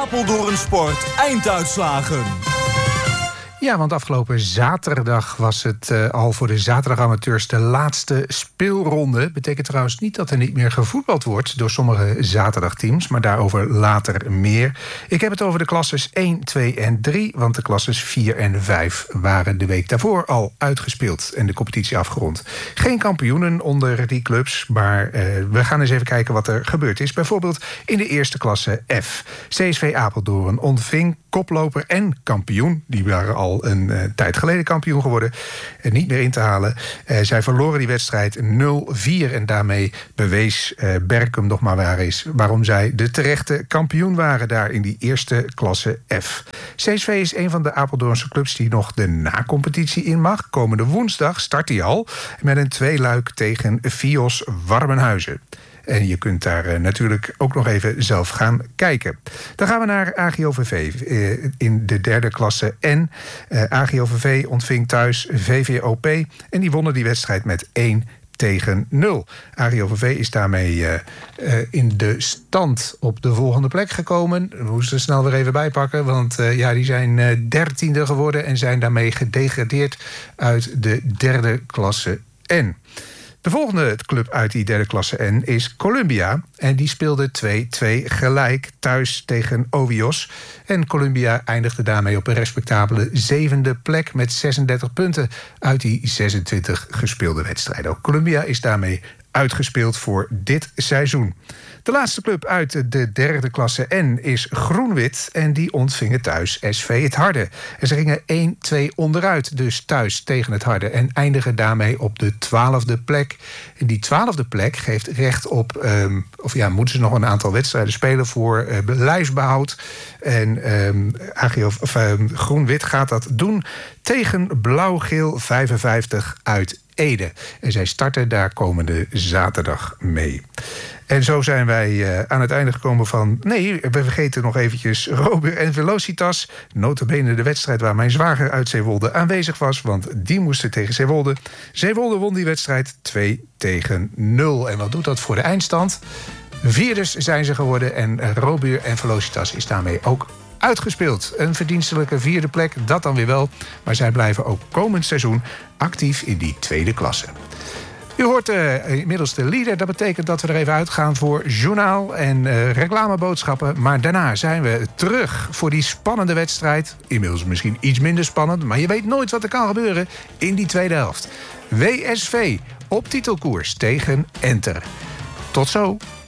Apeldoorn Sport einduitslagen. Ja, want afgelopen zaterdag was het al voor de zaterdagamateurs de laatste speelronde. Betekent trouwens niet dat er niet meer gevoetbald wordt door sommige zaterdagteams, maar daarover later meer. Ik heb het over de klasses 1, 2 en 3, want de klasses 4 en 5 waren de week daarvoor al uitgespeeld en de competitie afgerond. Geen kampioenen onder die clubs, maar we gaan eens even kijken wat er gebeurd is. Bijvoorbeeld in de eerste klasse F. CSV Apeldoorn ontving koploper en kampioen. Die waren al een tijd geleden kampioen geworden. Niet meer in te halen. Zij verloren die wedstrijd 0-4. En daarmee bewees Berkum nog maar waarom zij de terechte kampioen waren daar in die eerste klasse F. CSV is een van de Apeldoornse clubs die nog de na-competitie in mag. Komende woensdag start hij al met een tweeluik tegen Fios Warmenhuizen. En je kunt daar natuurlijk ook nog even zelf gaan kijken. Dan gaan we naar AGOVV in de derde klasse N. AGOVV ontving thuis VVOP en die wonnen die wedstrijd met 1-0. AGOVV is daarmee in de stand op de volgende plek gekomen. We moesten snel weer even bijpakken, want die zijn 13e geworden en zijn daarmee gedegradeerd uit de derde klasse N. De volgende club uit die derde klasse N is Columbia. En die speelde 2-2 gelijk thuis tegen Ovios. En Columbia eindigde daarmee op een respectabele 7e plek met 36 punten uit die 26 gespeelde wedstrijden. Ook Columbia is daarmee uitgespeeld voor dit seizoen. De laatste club uit de derde klasse N is Groen-Wit en die ontvingen thuis SV Het Harde. En ze gingen 1-2 onderuit, dus thuis tegen Het Harde en eindigen daarmee op de 12e plek. En die 12e plek geeft recht op, moeten ze nog een aantal wedstrijden spelen voor lijstbehoud. En Groen-Wit gaat dat doen tegen Blauw-Geel 55 uit Ede. En zij starten daar komende zaterdag mee. En zo zijn wij aan het einde gekomen van... Nee, we vergeten nog eventjes Robur en Velocitas. Nota bene de wedstrijd waar mijn zwager uit Zeewolde aanwezig was. Want die moesten tegen Zeewolde. Zeewolde won die wedstrijd 2-0. En wat doet dat voor de eindstand? Vierders zijn ze geworden en Robur en Velocitas is daarmee ook uitgespeeld. Een verdienstelijke 4e plek, dat dan weer wel. Maar zij blijven ook komend seizoen actief in die tweede klasse. U hoort inmiddels de leader. Dat betekent dat we er even uitgaan voor journaal en reclameboodschappen. Maar daarna zijn we terug voor die spannende wedstrijd. Inmiddels misschien iets minder spannend, maar je weet nooit wat er kan gebeuren in die tweede helft. WSV op titelkoers tegen Enter. Tot zo.